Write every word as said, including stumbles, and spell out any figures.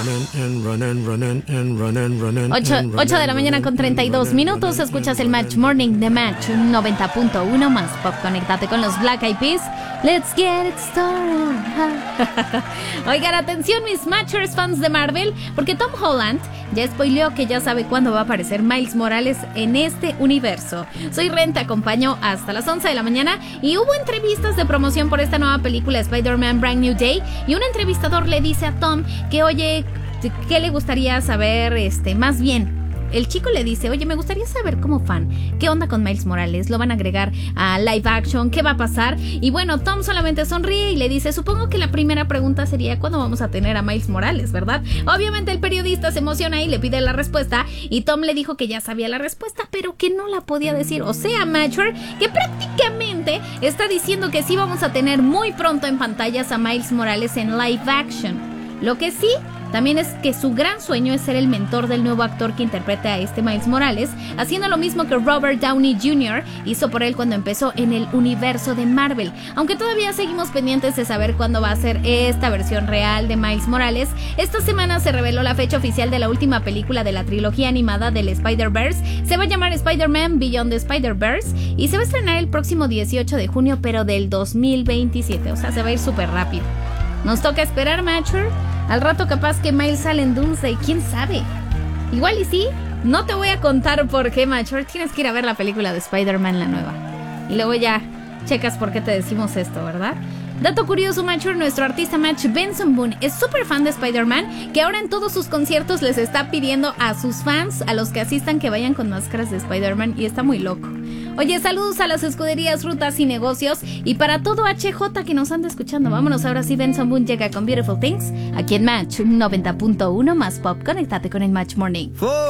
ocho de la mañana con treinta y dos minutos. Escuchas el Match Morning de Match noventa punto uno más pop. Conéctate con los Black Eyed Peas. Let's get it started. Oigan, atención mis Matchers fans de Marvel, porque Tom Holland ya spoileó que ya sabe cuándo va a aparecer Miles Morales en este universo. Soy Ren, te acompaño hasta las once de la mañana y hubo entrevistas de promoción por esta nueva película Spider-Man Brand New Day, y un entrevistador le dice a Tom que oye, ¿qué le gustaría saber? Este, más bien, el chico le dice, oye, me gustaría saber como fan, ¿qué onda con Miles Morales? ¿Lo van a agregar a live action? ¿Qué va a pasar? Y bueno, Tom solamente sonríe y le dice, supongo que la primera pregunta sería, ¿cuándo vamos a tener a Miles Morales, verdad? Obviamente el periodista se emociona y le pide la respuesta, y Tom le dijo que ya sabía la respuesta, pero que no la podía decir. O sea, Matcher, que prácticamente está diciendo que sí vamos a tener muy pronto en pantallas a Miles Morales en live action. Lo que sí, también es que su gran sueño es ser el mentor del nuevo actor que interpreta a este Miles Morales, haciendo lo mismo que Robert Downey junior hizo por él cuando empezó en el universo de Marvel. Aunque todavía seguimos pendientes de saber cuándo va a ser esta versión real de Miles Morales, esta semana se reveló la fecha oficial de la última película de la trilogía animada del Spider-Verse. Se va a llamar Spider-Man Beyond the Spider-Verse y se va a estrenar el próximo dieciocho de junio, pero del dos mil veintisiete, o sea, se va a ir súper rápido. Nos toca esperar, Matcher. Al rato capaz que Miles sale en Doomsday, quién sabe. Igual y sí, no te voy a contar por qué, Matcher. Tienes que ir a ver la película de Spider-Man, la nueva. Y luego ya checas por qué te decimos esto, ¿verdad? Dato curioso, Matcher, nuestro artista Match Benson Boone es súper fan de Spider-Man, que ahora en todos sus conciertos les está pidiendo a sus fans, a los que asistan, que vayan con máscaras de Spider-Man, y está muy loco. Oye, saludos a las escuderías, rutas y negocios, y para todo H J que nos anda escuchando. Vámonos, ahora sí, Benson Boone llega con Beautiful Things, aquí en Match noventa punto uno más pop. Conéctate con el Match Morning.